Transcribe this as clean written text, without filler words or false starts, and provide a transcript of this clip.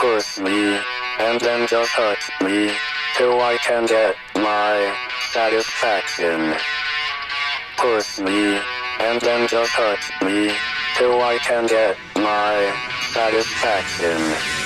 Push me, and then just touch me, till I can get my satisfaction. Push me, and then just touch me, till I can get my satisfaction.